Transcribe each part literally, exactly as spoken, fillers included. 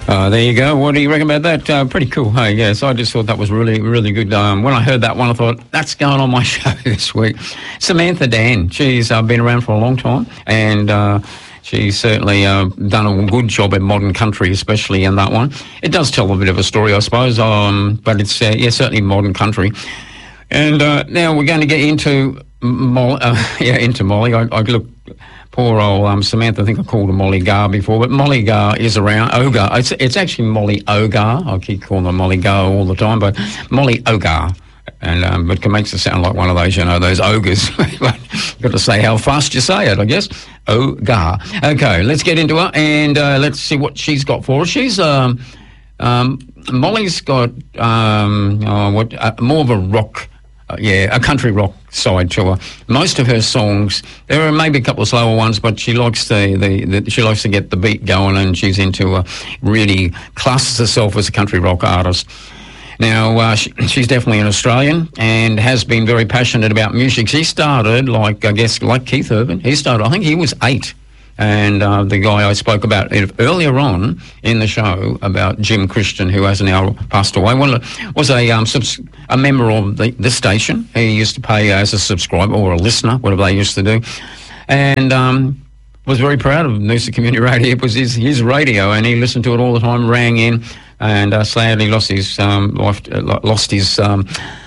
Uh, there you go. What do you reckon about that? Uh, pretty cool. Hey, yes, I just thought that was really, really good. Um, when I heard that one, I thought, that's going on my show this week. Samantha Dan. She's uh, been around for a long time, and uh, she's certainly uh, done a good job at modern country, especially in that one. It does tell a bit of a story, I suppose, um, but it's, uh, yeah, certainly modern country. And uh, now we're going to get into Molly. Uh, yeah, into Molly. I, I look... Poor old um, Samantha, I think I called her Molly Gar before, but Molly Gar is around. Ogar. It's, it's actually Molly Ogar. I keep calling her Molly Gar all the time, but Molly Ogar. And um, it makes it sound like one of those, you know, those ogres. You've got to say how fast you say it, I guess. Ogar. Okay, let's get into her and uh, let's see what she's got for us. She's, um, um, Molly's got um, oh, what uh, more of a rock, uh, yeah, a country rock side to her. Most of her songs, there are maybe a couple of slower ones, but she likes the, the, the she likes to get the beat going, and she's into a really classes herself as a country rock artist. Now, uh, she, she's definitely an Australian and has been very passionate about music. She started, like, I guess, like Keith Urban. He started, I think he was eight. And uh, the guy I spoke about earlier on in the show about Jim Christian, who has now passed away, was a um, subs- a member of the, the station. He used to pay as a subscriber or a listener, whatever they used to do, and um, was very proud of Noosa Community Radio. It was his, his radio, and he listened to it all the time, rang in, and uh, sadly lost his um, life, uh, lost his. Um,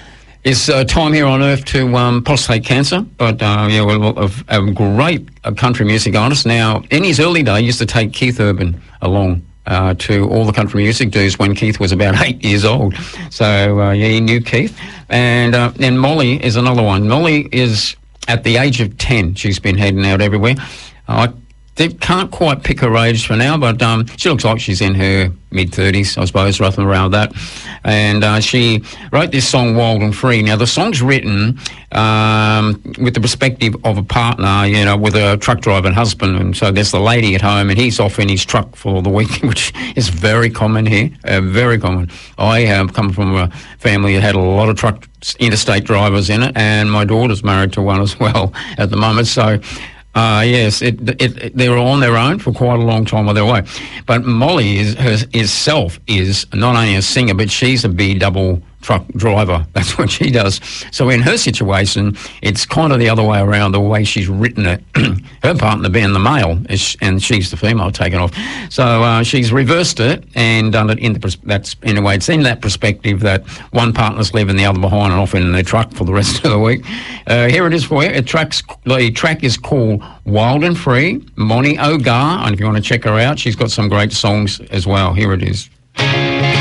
His uh, time here on Earth to um, prostate cancer, but uh, yeah, well, a, a great uh, country music artist. Now, in his early day, he used to take Keith Urban along uh, to all the country music dues when Keith was about eight years old. So uh, yeah, he knew Keith. And uh, and Molly is another one. Molly is at the age of ten. She's been heading out everywhere. I They can't quite pick her age for now, but um, she looks like she's in her mid-thirties, I suppose, roughly around that. And uh, she wrote this song, Wild and Free. Now, the song's written um, with the perspective of a partner, you know, with a truck driver and husband. And so there's the lady at home, and he's off in his truck for the week, which is very common here, uh, very common. I have come from a family that had a lot of truck interstate drivers in it, and my daughter's married to one as well at the moment. So... Uh, yes, it, it, it, they were on their own for quite a long time on their way. But Molly is, her, herself is not only a singer, but she's a B double truck driver. That's what she does. So in her situation, it's kind of the other way around, the way she's written it. Her partner being the male, is, and she's the female taken off. So uh, she's reversed it and done it in the, that's in a way, it's in that perspective that one partner's leaving the other behind and off in their truck for the rest of the week. Uh, here it is for you. It tracks, the track is called Wild and Free, Molly Ogar, and if you want to check her out, she's got some great songs as well. Here it is.